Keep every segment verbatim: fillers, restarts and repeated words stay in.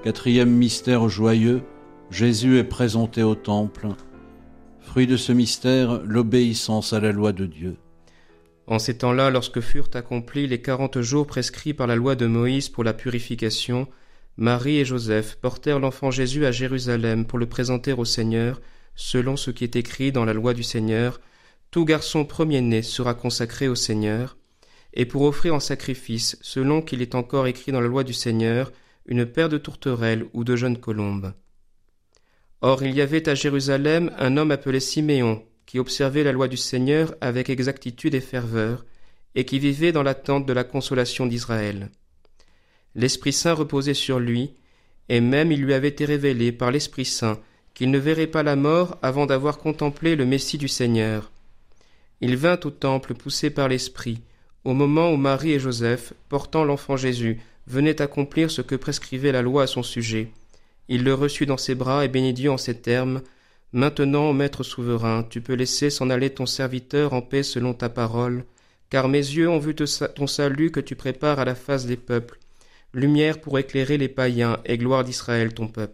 Quatrième mystère joyeux, Jésus est présenté au temple. Fruit de ce mystère, l'obéissance à la loi de Dieu. En ces temps-là, lorsque furent accomplis les quarante jours prescrits par la loi de Moïse pour la purification, Marie et Joseph portèrent l'enfant Jésus à Jérusalem pour le présenter au Seigneur, selon ce qui est écrit dans la loi du Seigneur. Tout garçon premier-né sera consacré au Seigneur, et pour offrir en sacrifice, selon qu'il est encore écrit dans la loi du Seigneur, une paire de tourterelles ou de jeunes colombes. Or il y avait à Jérusalem un homme appelé Siméon, qui observait la loi du Seigneur avec exactitude et ferveur, et qui vivait dans l'attente de la consolation d'Israël. L'Esprit Saint reposait sur lui, et même il lui avait été révélé par l'Esprit Saint qu'il ne verrait pas la mort avant d'avoir contemplé le Messie du Seigneur. Il vint au temple poussé par l'Esprit, au moment où Marie et Joseph, portant l'enfant Jésus, venaient accomplir ce que prescrivait la loi à son sujet. Il le reçut dans ses bras et bénit Dieu en ces termes: « Maintenant, Maître souverain, tu peux laisser s'en aller ton serviteur en paix selon ta parole, car mes yeux ont vu ton salut que tu prépares à la face des peuples, lumière pour éclairer les païens et gloire d'Israël ton peuple. »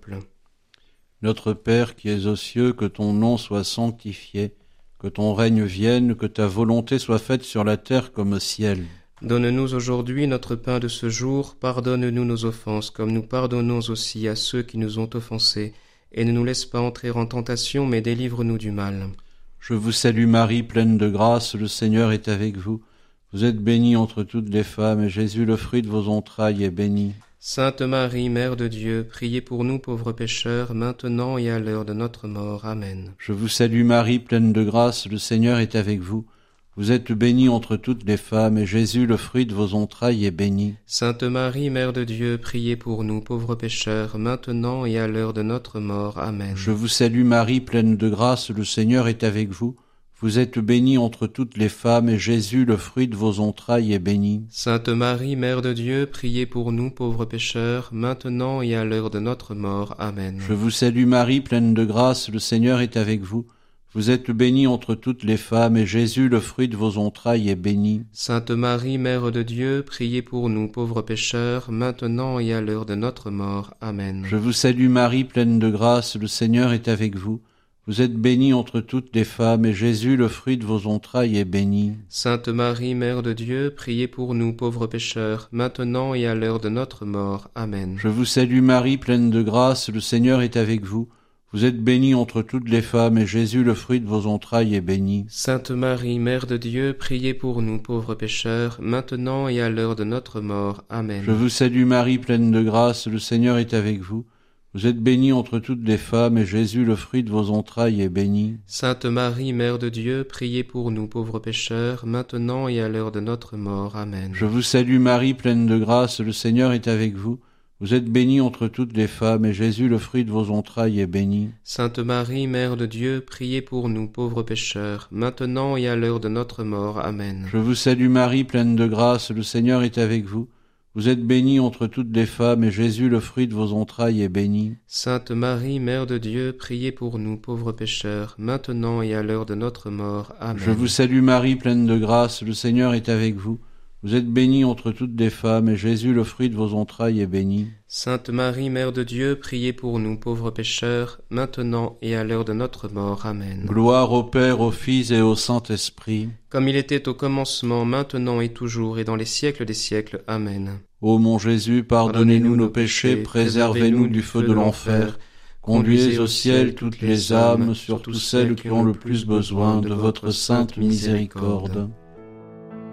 Notre Père qui es aux cieux, que ton nom soit sanctifié, que ton règne vienne, que ta volonté soit faite sur la terre comme au ciel. Donne-nous aujourd'hui notre pain de ce jour, pardonne-nous nos offenses, comme nous pardonnons aussi à ceux qui nous ont offensés, et ne nous laisse pas entrer en tentation, mais délivre-nous du mal. Je vous salue Marie, pleine de grâce, le Seigneur est avec vous. Vous êtes bénie entre toutes les femmes, et Jésus, le fruit de vos entrailles, est béni. Sainte Marie, Mère de Dieu, priez pour nous pauvres pécheurs, maintenant et à l'heure de notre mort. Amen. Je vous salue Marie, pleine de grâce, le Seigneur est avec vous. Vous êtes bénie entre toutes les femmes, et Jésus, le fruit de vos entrailles, est béni. Sainte Marie, Mère de Dieu, priez pour nous pauvres pécheurs, maintenant et à l'heure de notre mort. Amen. Je vous salue Marie, pleine de grâce, le Seigneur est avec vous. Vous êtes bénie entre toutes les femmes, et Jésus, le fruit de vos entrailles, est béni. Sainte Marie, Mère de Dieu, priez pour nous pauvres pécheurs, maintenant et à l'heure de notre mort. Amen. Je vous salue Marie, pleine de grâce, le Seigneur est avec vous. Vous êtes bénie entre toutes les femmes, et Jésus, le fruit de vos entrailles, est béni. Sainte Marie, Mère de Dieu, priez pour nous pauvres pécheurs, maintenant et à l'heure de notre mort. Amen. Je vous salue Marie, pleine de grâce, le Seigneur est avec vous. Vous êtes bénie entre toutes les femmes, et Jésus, le fruit de vos entrailles, est béni. Sainte Marie, Mère de Dieu, priez pour nous pauvres pécheurs, maintenant et à l'heure de notre mort. Amen. Je vous salue Marie, pleine de grâce, le Seigneur est avec vous. Vous êtes bénie entre toutes les femmes, et Jésus, le fruit de vos entrailles, est béni. Sainte Marie, Mère de Dieu, priez pour nous pauvres pécheurs, maintenant et à l'heure de notre mort. Amen. Je vous salue Marie, pleine de grâce, le Seigneur est avec vous. Vous êtes bénie entre toutes les femmes, et Jésus, le fruit de vos entrailles, est béni. Sainte Marie, Mère de Dieu, priez pour nous pauvres pécheurs, maintenant et à l'heure de notre mort. Amen. Je vous salue Marie, pleine de grâce, le Seigneur est avec vous. Vous êtes bénie entre toutes les femmes, et Jésus, le fruit de vos entrailles, est béni. Sainte Marie, Mère de Dieu, priez pour nous pauvres pécheurs, maintenant et à l'heure de notre mort. Amen. Je vous salue Marie, pleine de grâce, le Seigneur est avec vous. Vous êtes bénie entre toutes les femmes, et Jésus, le fruit de vos entrailles, est béni. Sainte Marie, Mère de Dieu, priez pour nous pauvres pécheurs, maintenant et à l'heure de notre mort. Amen. Je vous salue Marie, pleine de grâce, le Seigneur est avec vous. Vous êtes bénie entre toutes les femmes, et Jésus, le fruit de vos entrailles, est béni. Sainte Marie, Mère de Dieu, priez pour nous pauvres pécheurs, maintenant et à l'heure de notre mort. Amen. Gloire au Père, au Fils et au Saint-Esprit. Comme il était au commencement, maintenant et toujours, et dans les siècles des siècles. Amen. Ô mon Jésus, pardonnez-nous nos péchés, préservez-nous du feu de l'enfer. Conduisez au ciel toutes les âmes, surtout celles qui ont le plus besoin de votre sainte miséricorde.